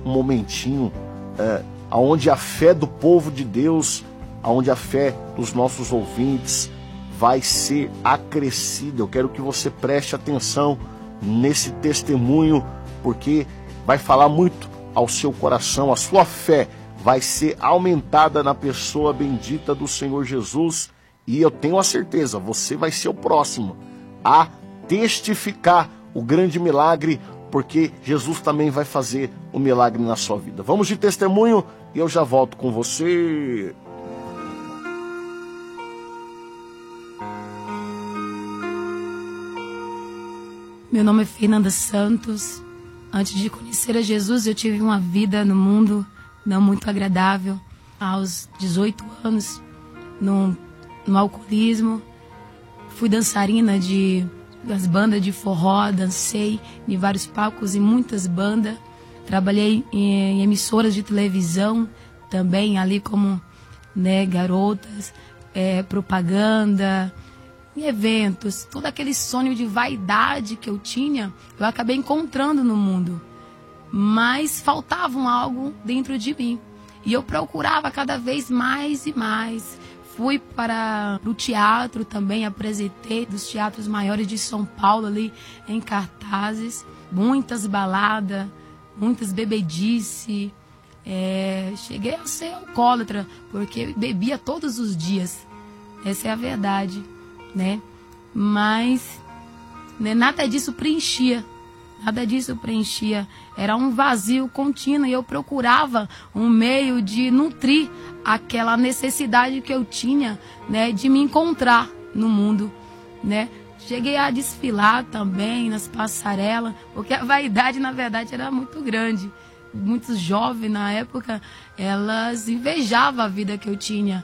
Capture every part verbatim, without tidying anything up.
um momentinho é, onde a fé do povo de Deus, onde a fé dos nossos ouvintes vai ser acrescida. Eu quero que você preste atenção nesse testemunho, porque vai falar muito ao seu coração. A sua fé vai ser aumentada na pessoa bendita do Senhor Jesus, e eu tenho a certeza, você vai ser o próximo a testificar o grande milagre, porque Jesus também vai fazer o milagre na sua vida. Vamos de testemunho e eu já volto com você. Meu nome é Fernanda Santos. Antes de conhecer a Jesus, eu tive uma vida no mundo não muito agradável. Aos dezoito anos, no, no alcoolismo. Fui dançarina de, das bandas de forró, dancei em vários palcos, em muitas bandas. Trabalhei em, em emissoras de televisão também, ali como, né, garotas, é, propaganda, em eventos. Todo aquele sonho de vaidade que eu tinha, eu acabei encontrando no mundo. Mas faltava algo dentro de mim. E eu procurava cada vez mais e mais. Fui para o teatro também, apresentei dos teatros maiores de São Paulo ali em cartazes. Muitas baladas, muitas bebedice. É, cheguei a ser alcoólatra, porque bebia todos os dias. Essa é a verdade, né? Mas, né, nada disso preenchia. Nada disso preenchia. Era um vazio contínuo e eu procurava um meio de nutrir aquela necessidade que eu tinha, né, de me encontrar no mundo, né? Cheguei a desfilar também nas passarelas, porque a vaidade, na verdade, era muito grande. Muitos jovens, na época, elas invejavam a vida que eu tinha.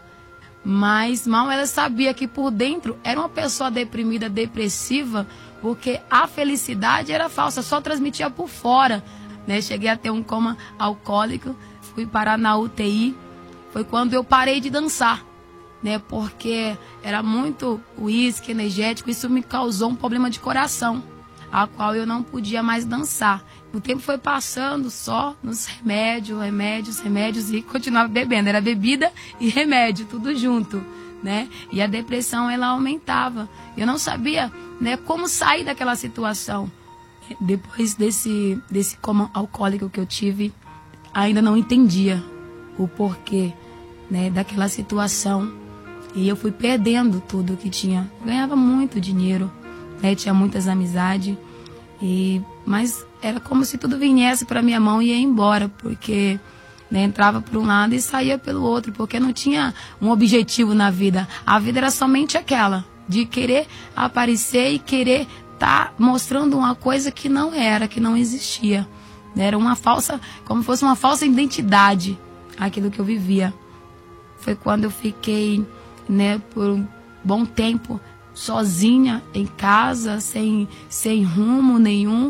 Mas mal ela sabia que por dentro era uma pessoa deprimida, depressiva, porque a felicidade era falsa, só transmitia por fora, né? Cheguei a ter um coma alcoólico, fui parar na U T I, foi quando eu parei de dançar, né? Porque era muito uísque, energético, isso me causou um problema de coração, a qual eu não podia mais dançar. O tempo foi passando só nos remédios, remédios, remédios, e continuava bebendo, era bebida e remédio, tudo junto, né? E a depressão, ela aumentava. Eu não sabia, né, como sair daquela situação. Depois desse, desse coma alcoólico que eu tive, ainda não entendia o porquê, né, daquela situação. E eu fui perdendo tudo que tinha. Ganhava muito dinheiro, né, tinha muitas amizades, e, mas era como se tudo viesse para minha mão e ia embora, porque, né, entrava por um lado e saía pelo outro, porque não tinha um objetivo na vida. A vida era somente aquela, de querer aparecer e querer estar tá mostrando uma coisa que não era, que não existia. Era uma falsa, como se fosse uma falsa identidade, aquilo que eu vivia. Foi quando eu fiquei, né, por um bom tempo sozinha em casa, sem, sem rumo nenhum.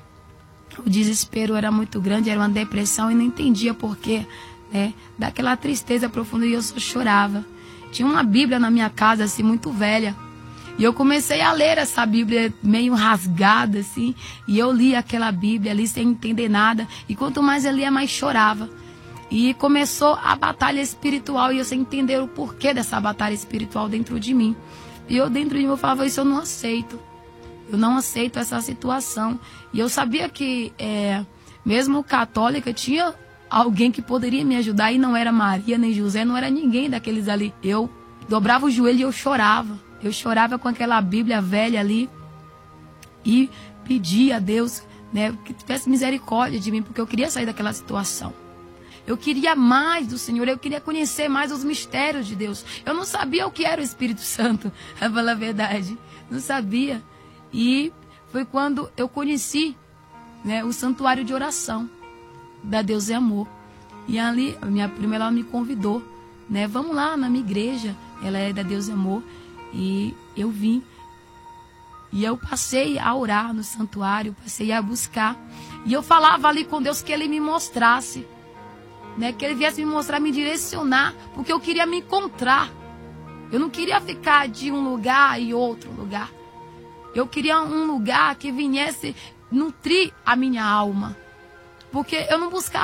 O desespero era muito grande, era uma depressão e não entendia porquê, né? Daquela tristeza profunda, e eu só chorava. Tinha uma Bíblia na minha casa, assim, muito velha. E eu comecei a ler essa Bíblia meio rasgada, assim. E eu li aquela Bíblia ali sem entender nada. E quanto mais eu lia, mais chorava. E começou a batalha espiritual, e eu sem entender o porquê dessa batalha espiritual dentro de mim. E eu dentro de mim eu falava, isso eu não aceito. Eu não aceito essa situação. E eu sabia que, é, mesmo católica, tinha alguém que poderia me ajudar. E não era Maria, nem José, não era ninguém daqueles ali. Eu dobrava o joelho e eu chorava. Eu chorava com aquela Bíblia velha ali. E pedia a Deus, né, que tivesse misericórdia de mim, porque eu queria sair daquela situação. Eu queria mais do Senhor, eu queria conhecer mais os mistérios de Deus. Eu não sabia o que era o Espírito Santo, pra falar a verdade. Não sabia. E foi quando eu conheci, né, o santuário de oração da Deus é Amor. E ali, a minha prima, ela me convidou, né, vamos lá na minha igreja, ela é da Deus é Amor. E eu vim. E eu passei a orar no santuário, passei a buscar. E eu falava ali com Deus que Ele me mostrasse, né, que Ele viesse me mostrar, me direcionar, porque eu queria me encontrar. Eu não queria ficar de um lugar e outro lugar. Eu queria um lugar que viesse nutrir a minha alma. Porque eu não buscava